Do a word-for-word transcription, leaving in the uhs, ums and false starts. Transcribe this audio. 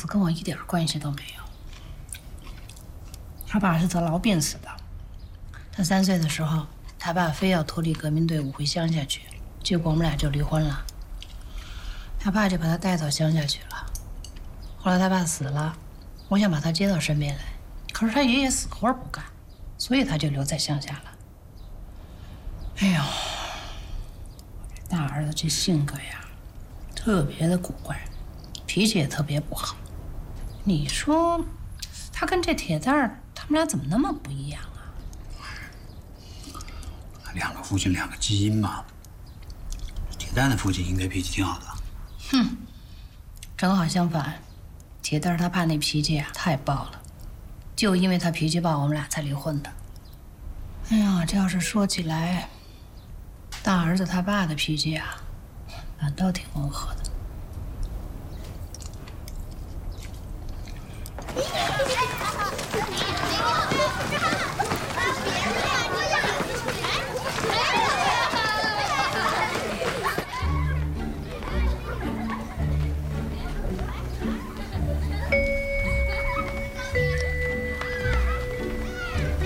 跟我一点关系都没有。他爸是得痨病死的。他三岁的时候，他爸非要脱离革命队伍回乡下去，结果我们俩就离婚了。他爸就把他带到乡下去了。后来他爸死了，我想把他接到身边来，可是他爷爷死活不干，所以他就留在乡下了。哎呦，大儿子这性格呀，特别的古怪，脾气也特别不好。你说，他跟这铁蛋儿，他们俩怎么那么不一样啊？ 两个父亲，两个基因嘛。铁蛋的父亲应该脾气挺好的。 哼，正好相反，铁蛋儿他爸那脾气啊太暴了，就因为他脾气暴，我们俩才离婚的。哎呀，这要是说起来，大儿子他爸的脾气啊，反倒挺温和的。 哎